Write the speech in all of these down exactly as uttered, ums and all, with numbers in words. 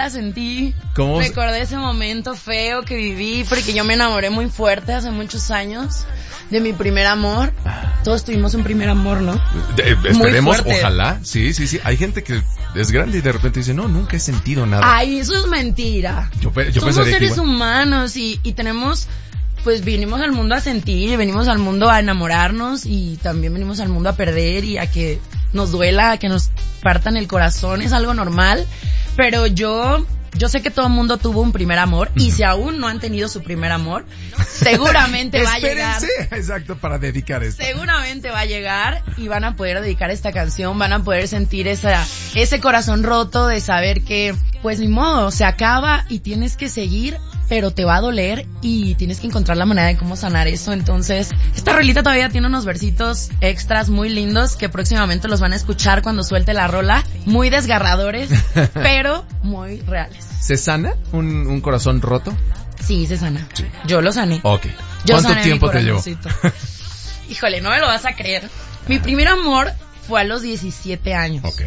la sentí. ¿Cómo? Recordé ese momento feo que viví porque yo me enamoré muy fuerte hace muchos años de mi primer amor. Todos tuvimos un primer amor, ¿no? De, esperemos, muy ojalá. Sí, sí, sí. Hay gente que es grande y de repente dice, no, nunca he sentido nada. Ay, eso es mentira. Yo, yo Somos seres humanos y, y tenemos... Pues vinimos al mundo a sentir, venimos al mundo a enamorarnos y también venimos al mundo a perder y a que nos duela, a que nos partan el corazón, es algo normal, pero yo, yo sé que todo el mundo tuvo un primer amor y si aún no han tenido su primer amor, seguramente va a llegar. Exacto, para dedicar esto. Seguramente va a llegar y van a poder dedicar esta canción, van a poder sentir esa, ese corazón roto de saber que, pues ni modo, se acaba y tienes que seguir, pero te va a doler y tienes que encontrar la manera de cómo sanar eso. Entonces, esta rolita todavía tiene unos versitos extras muy lindos que próximamente los van a escuchar cuando suelte la rola. Muy desgarradores, pero muy reales. ¿Se sana un, un corazón roto? Sí, se sana. Sí. Yo lo sané. Ok. Yo ¿Cuánto sané tiempo mi te llevó? Híjole, no me lo vas a creer. Mi primer amor fue a los diecisiete años. Ok.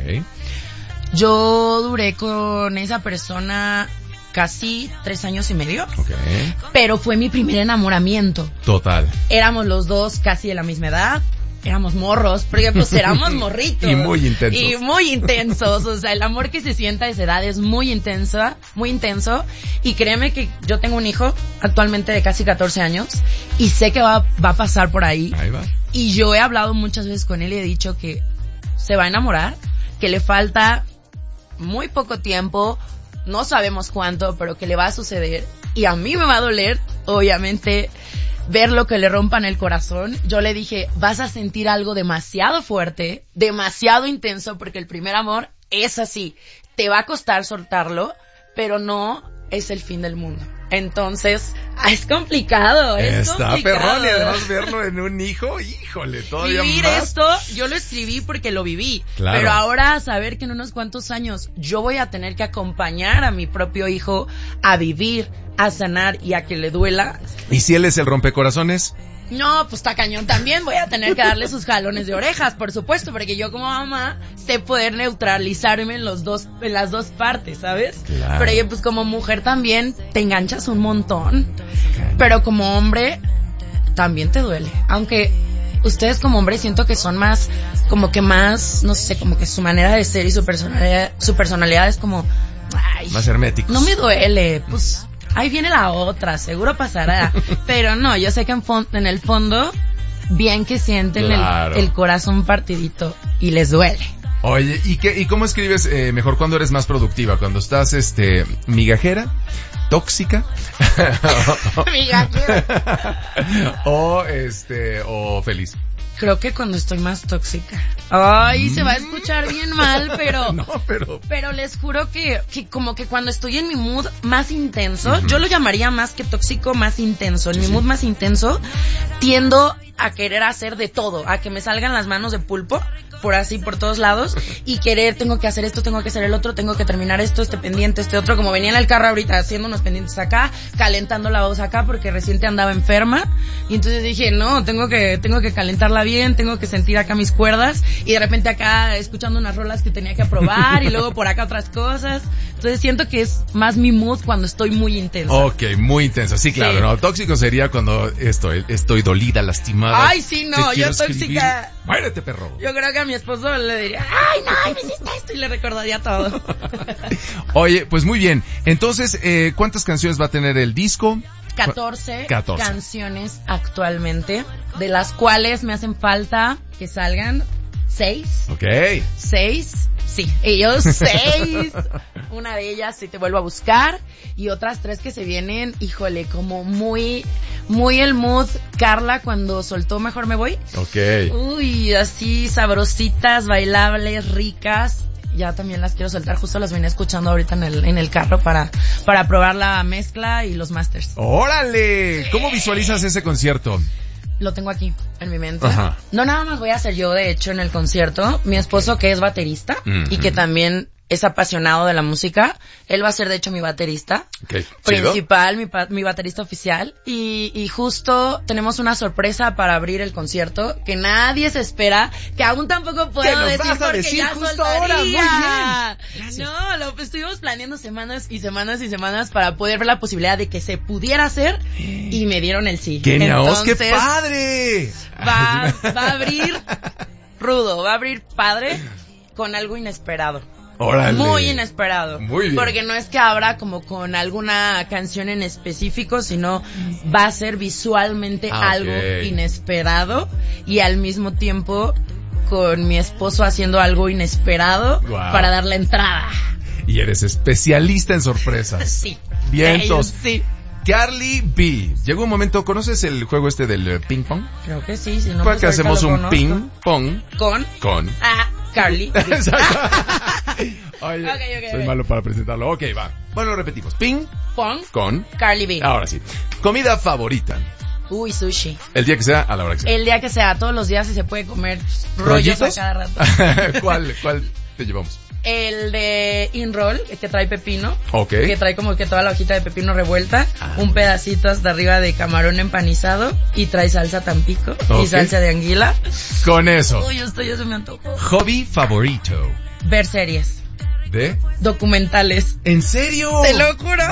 Yo duré con esa persona casi tres años y medio. Okay. Pero fue mi primer enamoramiento. Total. Éramos los dos casi de la misma edad. Éramos morros, porque pues éramos morritos. Y muy intensos. Y muy intensos. O sea, el amor que se sienta a esa edad es muy intensa, muy intenso. Y créeme que yo tengo un hijo actualmente de casi catorce años y sé que va, va a pasar por ahí. Ahí va. Y yo he hablado muchas veces con él y he dicho que se va a enamorar, que le falta muy poco tiempo, no sabemos cuánto, pero que le va a suceder. Y a mí me va a doler, obviamente, ver lo que le rompan el corazón. Yo le dije, vas a sentir algo demasiado fuerte, demasiado intenso, porque el primer amor es así. Te va a costar soltarlo, pero no es el fin del mundo. Entonces, es complicado, es Está complicado. perrón y además verlo en un hijo, híjole, todavía Vivir más. esto, yo lo escribí porque lo viví. Claro. Pero ahora saber que en unos cuantos años yo voy a tener que acompañar a mi propio hijo a vivir, a sanar y a que le duela. ¿Y si él es el rompecorazones? No, pues está cañón también. Voy a tener que darle sus jalones de orejas, por supuesto, porque yo como mamá sé poder neutralizarme en los dos, en las dos partes, ¿sabes? Claro. Pero yo pues como mujer también te enganchas un montón. Pero como hombre también te duele. Aunque ustedes como hombres siento que son más, como que más, no sé, como que su manera de ser y su personalidad, su personalidad es como, ay, más herméticos. No me duele, pues ahí viene la otra, seguro pasará. Pero no, yo sé que en, fon- en el fondo, bien que sienten Claro. el, el corazón partidito y les duele. Oye, ¿y qué, y cómo escribes eh, mejor cuando eres más productiva? ¿Cuando estás, este, migajera? ¿Tóxica? Migajera. o, este, o feliz. Creo que cuando estoy más tóxica. Ay, mm. se va a escuchar bien mal, pero... no, pero... Pero les juro que, que como que cuando estoy en mi mood más intenso, uh-huh. yo lo llamaría más que tóxico, más intenso. En sí, mi mood sí. más intenso, tiendo a querer hacer de todo, a que me salgan las manos de pulpo, por así, por todos lados, y querer, tengo que hacer esto, tengo que hacer el otro, tengo que terminar esto, este pendiente, este otro, como venía en el carro ahorita haciendo unos pendientes acá, calentando la voz acá, porque recién andaba enferma, y entonces dije, no, tengo que, tengo que calentarla bien, tengo que sentir acá mis cuerdas, y de repente acá escuchando unas rolas que tenía que aprobar, y luego por acá otras cosas, entonces siento que es más mi mood cuando estoy muy intensa. Ok, muy intensa, sí, claro, sí. No, tóxico sería cuando estoy, estoy dolida, lastimada. Ay, sí, no, yo tóxica. Muérete, perro. Yo creo que a mi esposo le diría, ay, no, me hiciste esto, y le recordaría todo. Oye, pues muy bien. Entonces, eh, ¿cuántas canciones va a tener el disco? catorce, catorce canciones actualmente, de las cuales me hacen falta que salgan seis. Ok. Seis, sí, ellos seis. Una de ellas sí te vuelvo a buscar, y otras tres que se vienen, híjole, como muy, muy el mood Carla cuando soltó Mejor Me Voy. Ok. Uy, así sabrositas, bailables, ricas. Ya también las quiero soltar, justo las venía escuchando ahorita en el, en el carro para, para probar la mezcla y los masters. ¡Órale! ¿Cómo visualizas ese concierto? Lo tengo aquí, en mi mente. Ajá. No nada más voy a hacer yo, de hecho, en el concierto. Mi esposo, que es baterista, mm-hmm. y que también es apasionado de la música. Él va a ser, de hecho, mi baterista. Okay. Principal, mi, mi baterista oficial. Y, y justo tenemos una sorpresa para abrir el concierto que nadie se espera, que aún tampoco puedo decir vas a porque decir ya justo soltaría. ahora. Muy bien. Gracias. No, lo estuvimos planeando semanas y semanas y semanas para poder ver la posibilidad de que se pudiera hacer y me dieron el sí. ¡Genios! ¡Qué padre! Va, va a abrir rudo, va a abrir padre con algo inesperado. Órale. Muy inesperado. Muy bien. Porque no es que abra como con alguna canción en específico, sino va a ser visualmente ah, algo okay. inesperado y al mismo tiempo con mi esposo haciendo algo inesperado wow. para dar la entrada. Y eres especialista en sorpresas. Sí. Vientos. Sí. Carly B. Llegó un momento, ¿conoces el juego este del ping pong? Creo que sí, si no pues que hacemos un conozco. ping pong con con ah, Carly. Oye, okay, okay, soy okay. malo para presentarlo. Ok, va. Bueno, lo repetimos. Ping pong con Carly B. Ahora sí. Comida favorita. Uy, sushi. El día que sea, a la hora que sea. El día que sea, todos los días si se puede comer rollos a cada rato. ¿Cuál, cuál te llevamos? El de in-roll, que trae pepino. Ok. Que trae como que toda la hojita de pepino revuelta. Ah. Un pedacito hasta arriba de camarón empanizado. Y trae salsa tampico. Okay. Y salsa de anguila. Con eso. Uy, esto ya se me antojó. Hobby favorito. Ver series. ¿De? Documentales. ¿En serio? Te lo juro.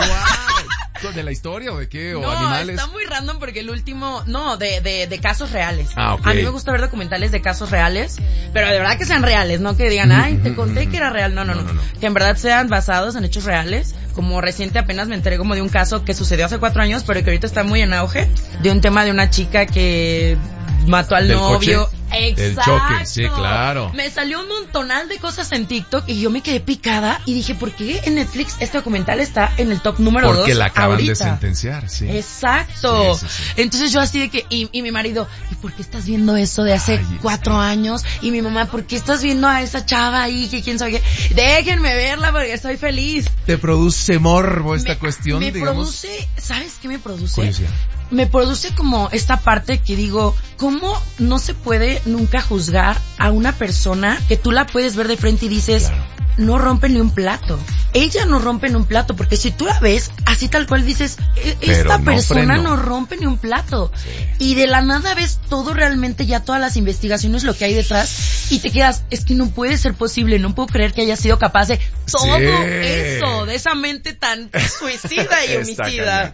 Wow. ¿De la historia o de qué? ¿O no, animales? Está muy random porque el último... No, de, de, de casos reales. Ah, ok. A mí me gusta ver documentales de casos reales, pero de verdad que sean reales, no que digan, ay, te conté que era real. No, no, no, no, no. Que en verdad sean basados en hechos reales. Como reciente apenas me enteré como de un caso que sucedió hace cuatro años, pero que ahorita está muy en auge. De un tema de una chica que mató al ¿Del novio. Coche? Exacto. El choque, sí, claro. Me salió un montonal de cosas en TikTok y yo me quedé picada y dije, ¿por qué en Netflix este documental está en el top número dos? Porque la acaban ahorita? de sentenciar, sí. Exacto. Sí, sí, sí. Entonces yo así de que, y, y mi marido, ¿y por qué estás viendo eso de hace Ay, cuatro sí. años? Y mi mamá, ¿por qué estás viendo a esa chava ahí que quién sabe qué? Déjenme verla porque estoy feliz. ¿Te produce morbo esta me, cuestión, me digamos? produce, ¿sabes qué me produce? Curiosidad. Me produce como esta parte que digo, ¿cómo no se puede nunca juzgar a una persona que tú la puedes ver de frente y dices, claro. no rompe ni un plato? Ella no rompe ni un plato, porque si tú la ves así tal cual dices, esta no persona freno. no rompe ni un plato. Sí. Y de la nada ves todo realmente, ya todas las investigaciones, lo que hay detrás, y te quedas, es que no puede ser posible, no puedo creer que haya sido capaz de todo sí. eso, de esa mente tan suicida y homicida.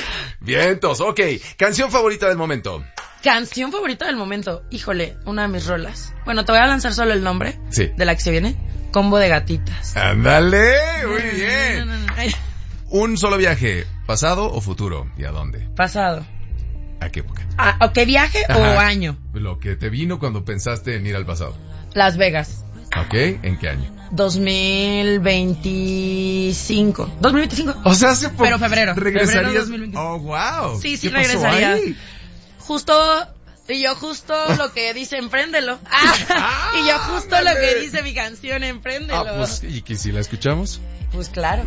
Vientos, ok. Canción favorita del momento. Canción favorita del momento. Híjole, una de mis rolas. Bueno, te voy a lanzar solo el nombre sí. de la que se viene. Combo de gatitas. Ándale, muy bien. No, no, no, no. Un solo viaje, pasado o futuro, ¿y a dónde? Pasado. ¿A qué época? ¿A, ¿a qué viaje Ajá. o año? Lo que te vino cuando pensaste en ir al pasado. Las Vegas. Ok, ¿en qué año? dos mil veinticinco. dos mil veinticinco. O sea, hace poco. Pero febrero. ¿Regresarías? Febrero dos mil veinticinco. Oh, wow. Sí, sí regresaría. Ahí? Justo, y yo justo lo que dice Empréndelo. Ah, ah, y yo justo dale. lo que dice mi canción Empréndelo. Ah, pues, ¿y que si la escuchamos? Pues claro.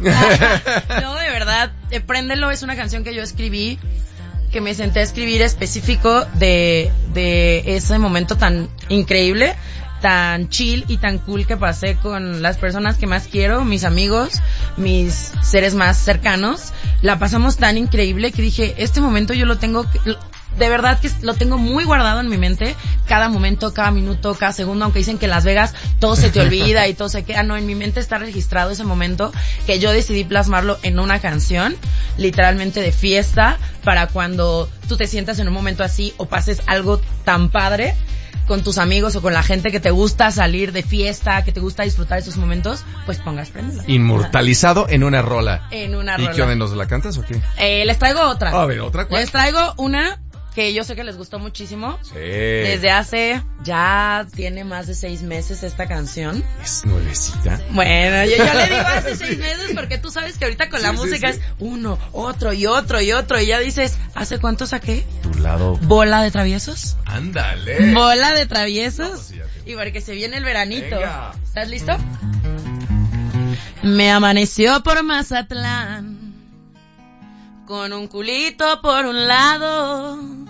No, de verdad, Empréndelo es una canción que yo escribí, que me senté a escribir específico de, de ese momento tan increíble, tan chill y tan cool que pasé con las personas que más quiero, mis amigos, mis seres más cercanos. La pasamos tan increíble que dije, este momento yo lo tengo, de verdad que lo tengo muy guardado en mi mente, cada momento, cada minuto, cada segundo, aunque dicen que en Las Vegas todo se te olvida y todo se queda, no, en mi mente está registrado ese momento que yo decidí plasmarlo en una canción, literalmente de fiesta, para cuando tú te sientas en un momento así o pases algo tan padre con tus amigos o con la gente que te gusta salir de fiesta, que te gusta disfrutar esos momentos, pues pongas Préndelo. Inmortalizado en una rola. En una ¿Y rola. qué onda, nos la cantas o qué? Eh, les traigo otra. A ver, ¿otra cuál? Les traigo una que yo sé que les gustó muchísimo. Sí. Desde hace, ya tiene más de seis meses esta canción. Es nuevecita. Bueno, yo, yo le digo hace seis meses porque tú sabes que ahorita con sí, la música sí, sí. es uno, otro y otro y otro y ya dices, ¿hace cuánto saqué? Tu lado. Bola de traviesos. Ándale. Bola de traviesos. No, sí, y porque se viene el veranito. Venga. ¿Estás listo? Me amaneció por Mazatlán con un culito por un lado